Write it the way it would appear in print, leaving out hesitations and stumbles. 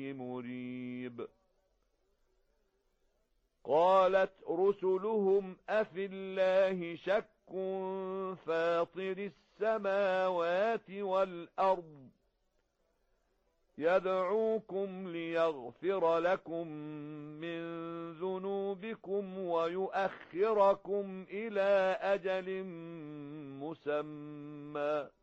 مريب. قالت رسلهم أفي الله شك فاطر السماوات والأرض يدعوكم ليغفر لكم من ذنوبكم ويؤخركم إلى أجل مسمى